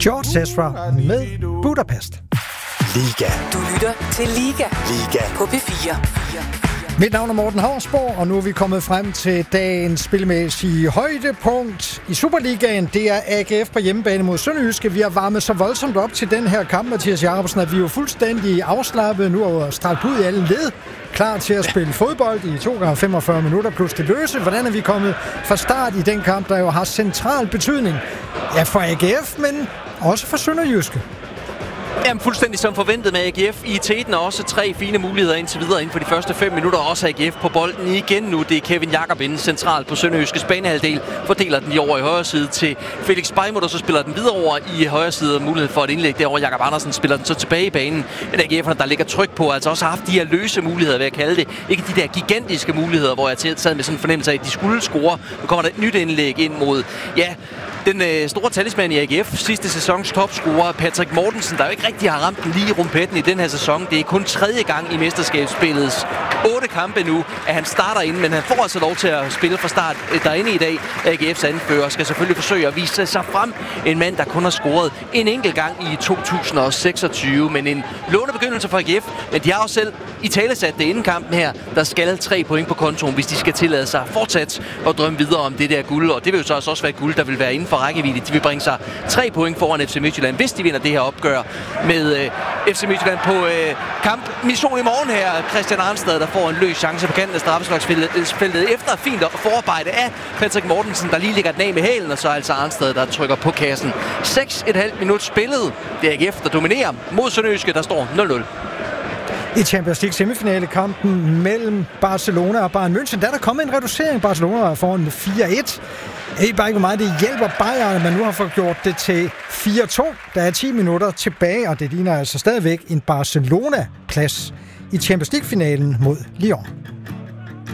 George Ezra med Budapest. Liga. Du lytter til Liga. Liga. På P4. Mit navn er Morten Havsborg, og nu er vi kommet frem til dagens spilmæssige højdepunkt i Superligaen. Det er AGF på hjemmebane mod Sønderjyske. Vi har varmet så voldsomt op til den her kamp, Mathias Jacobsen, at vi er jo fuldstændig afslappet. Nu er vi strakt ud i alle led, klar til at spille fodbold i 2 gange 45 minutter plus det løse. Hvordan er vi kommet fra start i den kamp, der jo har central betydning? Ja, for AGF, men også for Sønderjyske. Jamen, fuldstændig som forventet med AGF i teten, og også 3 fine muligheder indtil videre inden for de første 5 minutter. Også AGF på bolden igen nu. Det er Kevin Jakob inde centralt på Sønderjyskes banehalvdel. Fordeler den lige over i højre side til Felix Beimut, og så spiller den videre over i højre side. Mulighed for et indlæg derover. Jakob Andersen spiller den så tilbage i banen. Men AGF'erne, der ligger tryk på, altså også har haft de her løse muligheder, vil jeg kalde det. Ikke de der gigantiske muligheder, hvor jeg sad med sådan en fornemmelse af, at de skulle score. Nu kommer der et nyt indlæg ind mod, den store talisman i AGF, sidste sæsons topscorer, Patrick Mortensen, der jo ikke rigtig har ramt den lige i rumpetten i den her sæson. Det er kun 3. gang i mesterskabsspillets 8 kampe nu, at han starter ind, men han får altså lov til at spille fra start derinde i dag. AGF's anfører skal selvfølgelig forsøge at vise sig frem. En mand, der kun har scoret en enkelt gang i 2026, men en lovende begyndelse for AGF. Men de har også selv i talesat det inden kampen her, der skal 3 point på kontoen, hvis de skal tillade sig fortsat at drømme videre om det der guld. Og det vil jo så også være guld, der vil være inden for rækkevidde. De vil bringe sig 3 point foran FC Midtjylland, hvis de vinder det her opgør med FC Midtjylland på kamp mission i morgen her. Christian Arnstad, der får en løs chance på kanten af straffesparksfeltet efter fint forarbejde af Patrick Mortensen, der lige lægger den af med hælen, og så altså Arnstad, der trykker på kassen. 6,5 minut spillet. Det er AGF, der dominerer mod Sønderjyske, der står 0-0. I Champions League semifinalekampen mellem Barcelona og Bayern München, der er der kommet en reducering. Barcelona er foran 4-1. Jeg ved bare ikke, hvor meget det hjælper Bayern, at man nu har fået gjort det til 4-2. Der er 10 minutter tilbage, og det ligner altså stadigvæk en Barcelona-plads i Champions League-finalen mod Lyon.